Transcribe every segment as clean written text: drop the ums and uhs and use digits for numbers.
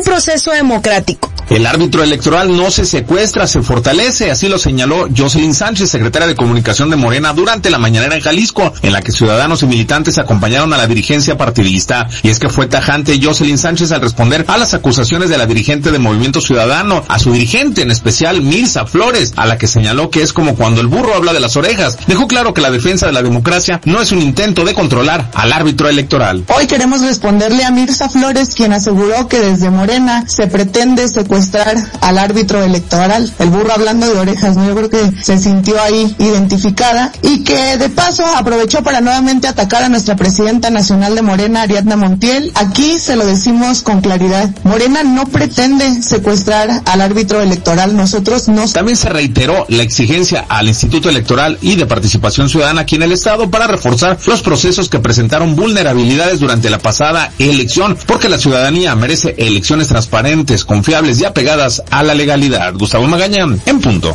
un proceso democrático. El árbitro electoral no se secuestra, se fortalece, así lo señaló Jocelyn Sánchez, secretaria de Comunicación de Morena, durante la mañanera en Jalisco, en la que ciudadanos y militantes acompañaron a la dirigencia partidista. Y es que fue tajante Jocelyn Sánchez al responder a las acusaciones de la dirigente de Movimiento Ciudadano, a su dirigente, en especial Mirza Flores, a la que señaló que es como cuando el burro habla de las orejas. Dejó claro que la defensa de la democracia no es un intento de controlar al árbitro electoral. Hoy queremos responderle a Mirza Flores, quien aseguró que desde Morena se pretende secuestrar al árbitro electoral. El burro hablando de orejas, ¿no? Yo creo que se sintió ahí identificada y que de paso aprovechó para nuevamente atacar a nuestra presidenta nacional de Morena, Ariadna Montiel. Aquí se lo decimos con claridad. Morena no pretende secuestrar al árbitro electoral. Nosotros no. También se reiteró la exigencia al Instituto Electoral y de Participación Ciudadana aquí en el Estado para reforzar los procesos que presentaron vulnerabilidades durante la pasada elección, porque la ciudadanía merece elecciones transparentes, confiables y apegadas a la legalidad. Gustavo Magaña, en punto.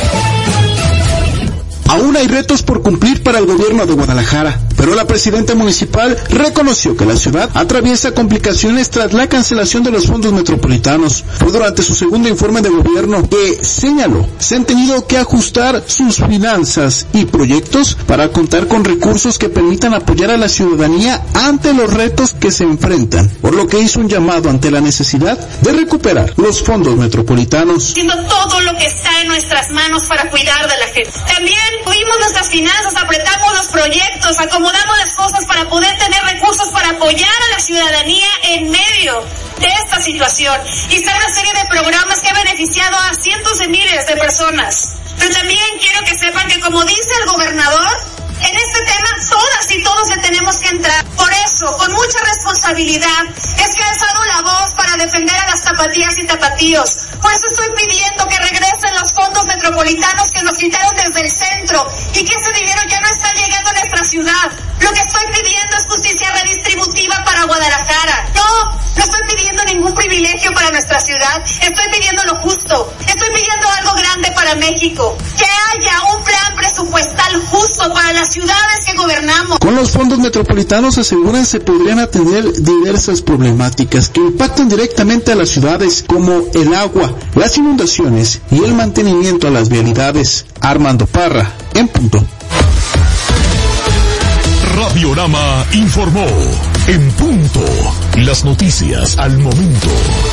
Aún hay retos por cumplir para el gobierno de Guadalajara, pero la presidenta municipal reconoció que la ciudad atraviesa complicaciones tras la cancelación de los fondos metropolitanos. Fue durante su segundo informe de gobierno que señaló se han tenido que ajustar sus finanzas y proyectos para contar con recursos que permitan apoyar a la ciudadanía ante los retos que se enfrentan, por lo que hizo un llamado ante la necesidad de recuperar los fondos metropolitanos. Haciendo todo lo que está en nuestras manos para cuidar de la gente. También tuvimos nuestras finanzas, apretamos los proyectos, acomodamos las cosas para poder tener recursos para apoyar a la ciudadanía en medio de esta situación. Y está una serie de programas que ha beneficiado a cientos de miles de personas. Pero también quiero que sepan que, como dice el gobernador, en este tema todas y todos le tenemos que entrar. Por eso, con mucha responsabilidad, es que he alzado la voz para defender a las tapatías y tapatíos. Por eso estoy pidiendo que regresen los fondos metropolitanos que nos quitaron desde el centro y que ese dinero ya no está llegando a nuestra ciudad. Lo que estoy pidiendo es justicia redistributiva para Guadalajara. No estoy pidiendo ningún privilegio para nuestra ciudad. Estoy pidiendo lo justo. Estoy pidiendo algo grande para México. Que haya un plan presupuestal justo para las ciudades que gobernamos. Con los fondos metropolitanos, aseguran, se podrían atender diversas problemáticas que impactan directamente a las ciudades, como el agua, las inundaciones y el mantenimiento a las vialidades. Armando Parra, en punto. Radiorama informó, en punto, las noticias al momento.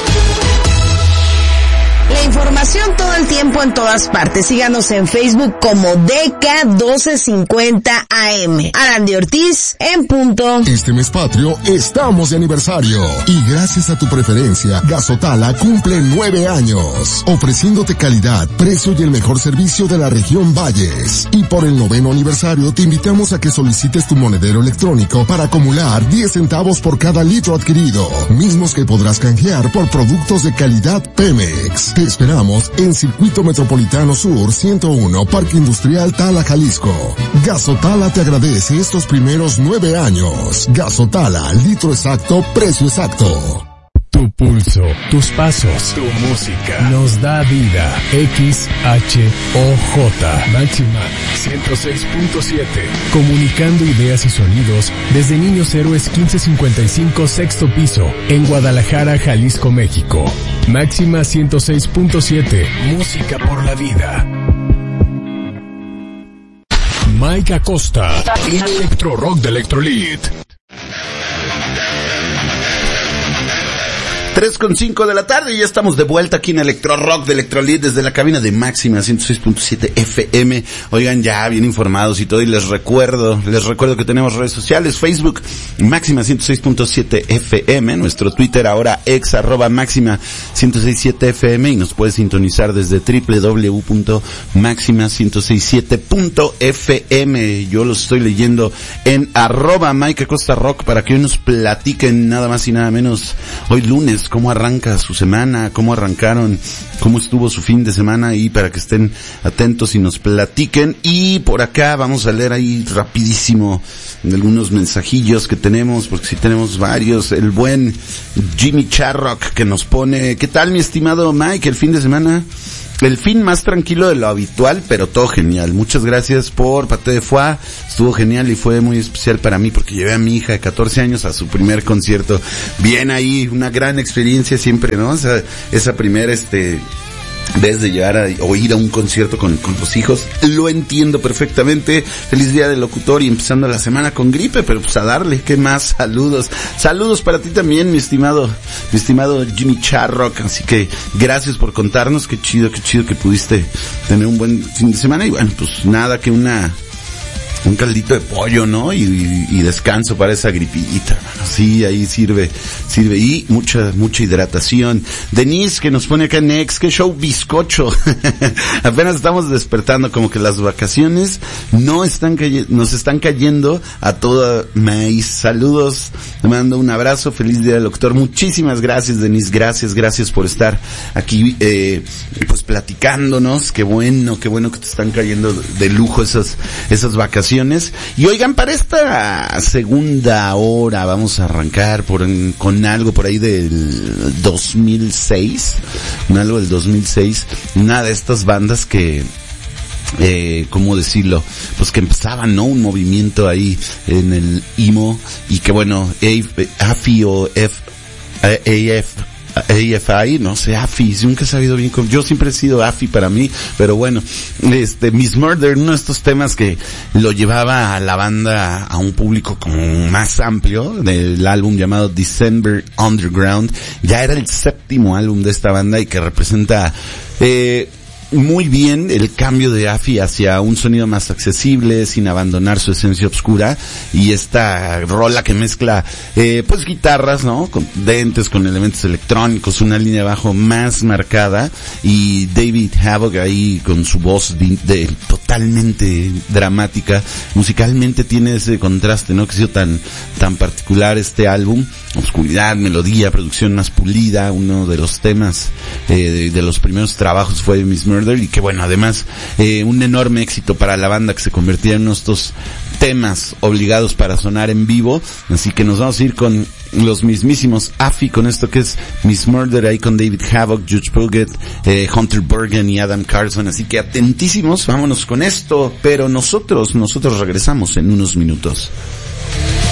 La información todo el tiempo en todas partes. Síganos en Facebook como DK1250 AM. Arandi Ortiz, en punto. Este mes patrio estamos de aniversario y gracias a tu preferencia, Gasotala cumple 9 años, ofreciéndote calidad, precio y el mejor servicio de la región Valles. Y por el 9º aniversario te invitamos a que solicites tu monedero electrónico para acumular 10 centavos por cada litro adquirido, mismos que podrás canjear por productos de calidad Pemex. Te esperamos en Circuito Metropolitano Sur 101, Parque Industrial Tala, Jalisco. Gasotala te agradece estos primeros 9 años. Gasotala, litro exacto, precio exacto. Tu pulso, tus pasos, tu música nos da vida. XHOJ Máxima 106.7. Comunicando ideas y sonidos desde Niños Héroes 1555 sexto piso en Guadalajara, Jalisco, México. Máxima 106.7. Música por la vida. Mike Acosta, Electro Rock de Electrolit. 3:05 de la tarde y ya estamos de vuelta aquí en Electro Rock de Electrolit desde la cabina de Máxima 106.7 FM. Oigan, ya bien informados y todo, y les recuerdo que tenemos redes sociales: Facebook Máxima 106.7 FM, nuestro Twitter ahora @Máxima 106.7 FM, y nos puedes sintonizar desde www.maxima1067.fm. Yo los estoy leyendo en @Mike Acosta Rock para que hoy nos platiquen nada más y nada menos hoy lunes cómo arranca su semana, cómo arrancaron, cómo estuvo su fin de semana, y para que estén atentos y nos platiquen. Y por acá vamos a leer ahí rapidísimo algunos mensajillos que tenemos, porque sí tenemos varios. El buen Jimmy Charrock que nos pone: ¿qué tal, mi estimado Mike? El fin de semana el fin más tranquilo de lo habitual, pero todo genial. Muchas gracias por Paté de Foie, estuvo genial y fue muy especial para mí porque llevé a mi hija de 14 años a su primer concierto. Bien ahí, una gran experiencia siempre, ¿no? O sea, esa primera, vez de llegar o ir a un concierto con los hijos, lo entiendo perfectamente. Feliz día del locutor y empezando la semana con gripe, pero pues a darle, ¿qué más? Saludos para ti también, mi estimado Jimmy Charrock, así que gracias por contarnos, qué chido que pudiste tener un buen fin de semana y bueno, pues nada que un caldito de pollo, ¿no? Y descanso para esa gripita, hermano. Sí, ahí sirve. Y mucha hidratación. Denise, que nos pone acá en X, qué show bizcocho. Apenas estamos despertando, como que las vacaciones nos están cayendo a toda maíz. Saludos, te mando un abrazo, feliz día del doctor. Muchísimas gracias, Denise, gracias por estar aquí, pues platicándonos. Qué bueno que te están cayendo de lujo esas vacaciones. Y oigan, para esta segunda hora vamos a arrancar con algo por ahí del 2006, una de estas bandas que ¿cómo decirlo? Pues que empezaban, ¿no? Un movimiento ahí en el emo y que bueno, AFI o AFI, no sé, AFI, nunca he sabido bien yo siempre he sido AFI para mí, pero bueno, Miss Murder, uno de estos temas que lo llevaba a la banda a un público como más amplio, del álbum llamado December Underground, ya era el 7º álbum de esta banda y que representa, muy bien el cambio de AFI hacia un sonido más accesible, sin abandonar su esencia oscura, y esta rola que mezcla, pues guitarras, ¿no? Con dentes, con elementos electrónicos, una línea de bajo más marcada, y David Havok ahí con su voz totalmente dramática. Musicalmente tiene ese contraste, ¿no? Que ha sido tan particular este álbum. Oscuridad, melodía, producción más pulida. Uno de los temas, de los primeros trabajos fue Miss Murder, y que bueno, además, un enorme éxito para la banda que se convertía en estos temas obligados para sonar en vivo. Así que nos vamos a ir con los mismísimos AFI con esto que es Miss Murder, ahí con David Havok, Judge Puget, Hunter Bergen y Adam Carson. Así que atentísimos, vámonos con esto, pero nosotros regresamos en unos minutos.